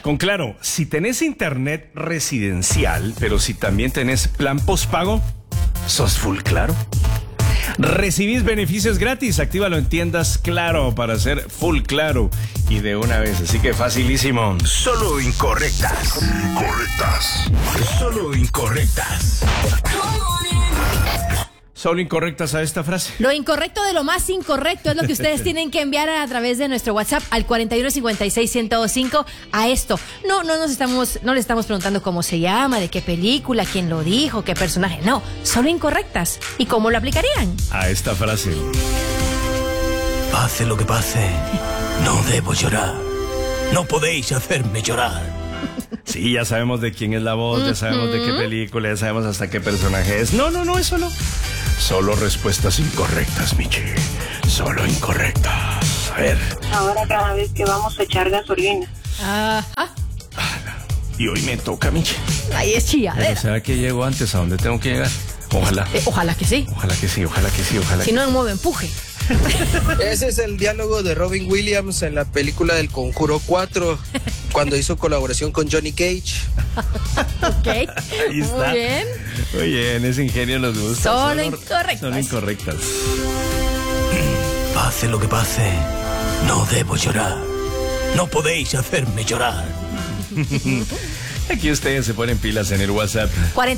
Con Claro, si tenés internet residencial, pero si también tenés plan postpago, sos full Claro. Recibís beneficios gratis, actívalo en tiendas Claro para ser full Claro y de una vez, así que facilísimo. Solo incorrectas. Solo incorrectas. Solo incorrectas a esta frase. Lo incorrecto de lo más incorrecto es lo que ustedes tienen que enviar a través de nuestro WhatsApp al 4156-105 a esto. No le estamos preguntando cómo se llama, de qué película, quién lo dijo, qué personaje. No, solo incorrectas. ¿Y cómo lo aplicarían? A esta frase. Pase lo que pase, no debo llorar. No podéis hacerme llorar. Sí, ya sabemos de quién es la voz, ya sabemos de qué película, ya sabemos hasta qué personaje es. No, eso no. Solo respuestas incorrectas, Michi. Solo incorrectas. A ver. Ahora cada vez que vamos a echar gasolina. Ajá. Y hoy me toca, Michi. Ahí es chilladera. ¿Será que llego antes a donde tengo que llegar? Ojalá. Ojalá que sí. Ojalá que sí. Si no, en modo empuje. Ese es el diálogo de Robin Williams en la película del Conjuro 4, cuando hizo colaboración con Johnny Cage. Ok. Ahí está. Muy bien, ese ingenio nos gusta. Solo incorrectas. Solo incorrectas. Pase lo que pase, no debo llorar. No podéis hacerme llorar. Aquí ustedes se ponen pilas en el WhatsApp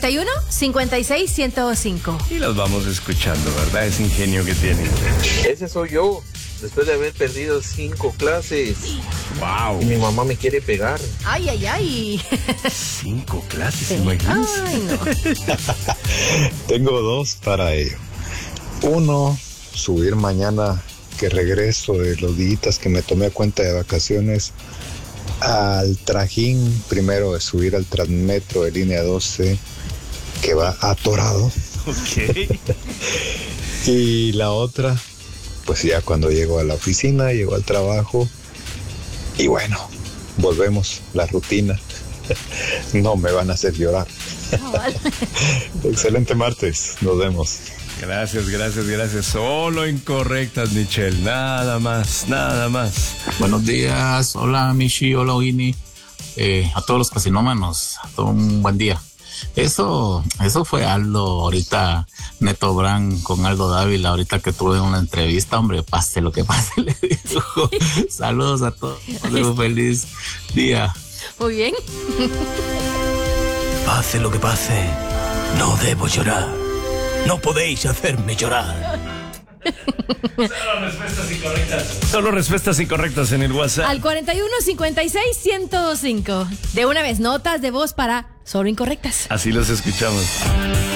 4156-105. y los vamos escuchando, ¿verdad? Ese ingenio que tienen. Ese soy yo, después de haber perdido 5 clases. ¡Wow! Y mi mamá me quiere pegar. Ay. 5 clases, imagínense. Ay, no. Tengo 2 para ello. 1, subir mañana que regreso de los días que me tomé a cuenta de vacaciones al Trajín, primero de subir al Transmetro de línea 12 que va atorado. Ok. Y la otra, pues ya cuando llego a la oficina, llego al trabajo y bueno, volvemos la rutina. No me van a hacer llorar. Excelente martes, nos vemos. Gracias. Solo incorrectas, Michelle. Nada más. Buenos días, hola Michi, hola Winnie, a todos los casinómanos, todo un buen día. Eso fue Aldo, ahorita Neto Brand con Aldo Dávila, ahorita que tuve una entrevista, hombre, pase lo que pase, le dijo. Saludos a todos, un feliz día. Muy bien. Pase lo que pase, no debo llorar. No podéis hacerme llorar. Solo respuestas incorrectas en el WhatsApp. Al 4156-105. De una vez, notas de voz para solo incorrectas. Así los escuchamos.